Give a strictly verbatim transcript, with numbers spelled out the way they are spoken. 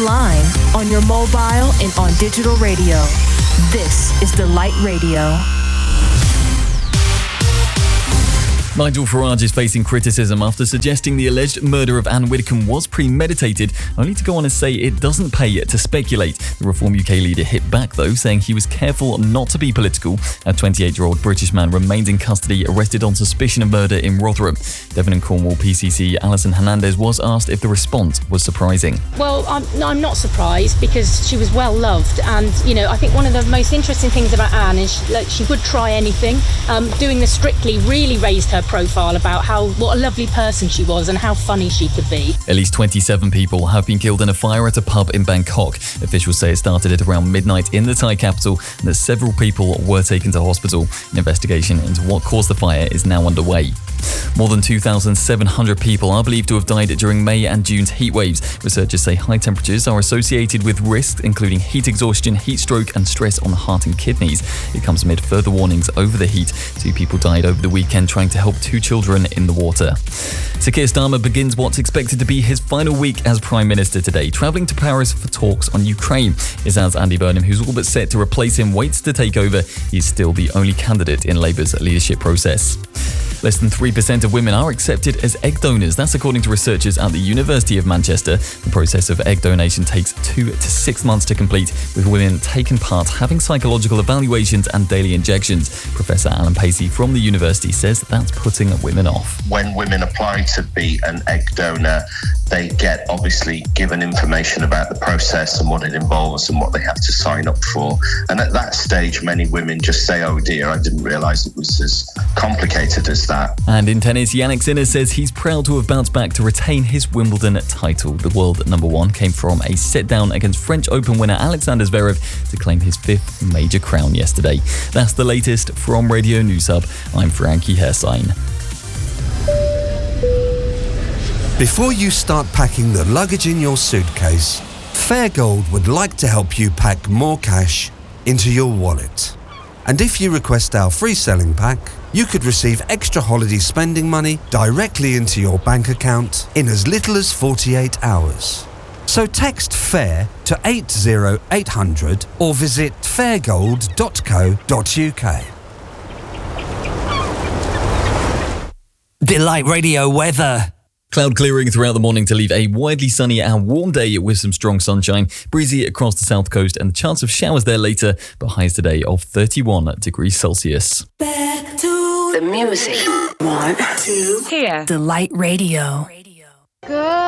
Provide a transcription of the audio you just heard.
online, on your mobile, and on digital radio. This is Delight Radio. Nigel Farage is facing criticism after suggesting the alleged murder of Anne Widdecombe was premeditated, only to go on and say it doesn't pay to speculate. The Reform U K leader hit back, though, saying he was careful not to be political. A twenty-eight-year-old British man remains in custody, arrested on suspicion of murder in Rotherham. Devon and Cornwall P C C Alison Hernandez was asked if the response was surprising. Well, I'm, no, I'm not surprised because she was well loved, and you know I think one of the most interesting things about Anne is she, like, she would try anything. Um, doing the Strictly really raised her profile about how what a lovely person she was and how funny she could be. At least twenty-seven people have been killed in a fire at a pub in Bangkok. Officials say it started at around midnight in the Thai capital and that several people were taken to hospital. An investigation into what caused the fire is now underway. More than two thousand seven hundred people are believed to have died during May and June's heat waves. Researchers say high temperatures are associated with risks including heat exhaustion, heat stroke and stress on the heart and kidneys. It comes amid further warnings over the heat. Two people died over the weekend trying to help two children in the water. Sir Keir Starmer begins what's expected to be his final week as Prime Minister today, travelling to Paris for talks on Ukraine. It's as Andy Burnham, who's all but set to replace him, waits to take over. He's still the only candidate in Labour's leadership process. Less than three percent of women are accepted as egg donors. That's according to researchers at the University of Manchester. The process of egg donation takes two to six months to complete, with women taking part, having psychological evaluations and daily injections. Professor Alan Pacey from the university says that's putting women off. When women apply to be an egg donor, they get obviously given information about the process and what it involves and what they have to sign up for. And at that stage, many women just say, oh dear, I didn't realise it was as complicated as that. And in tennis, Yannick Sinner says he's proud to have bounced back to retain his Wimbledon title. The world number one came from a set-down against French Open winner Alexander Zverev to claim his fifth major crown yesterday. That's the latest from Radio News Hub. I'm Frankie Hersign. Before you start packing the luggage in your suitcase, Fairgold would like to help you pack more cash into your wallet. And if you request our free selling pack, you could receive extra holiday spending money directly into your bank account in as little as forty-eight hours. So text FAIR to eight zero eight hundred or visit fairgold dot co dot uk. Delight Radio weather. Cloud clearing throughout the morning to leave a widely sunny and warm day with some strong sunshine. Breezy across the south coast and the chance of showers there later, but highs today of thirty-one degrees Celsius. Back to the music. One, two, here. Delight Radio. Good.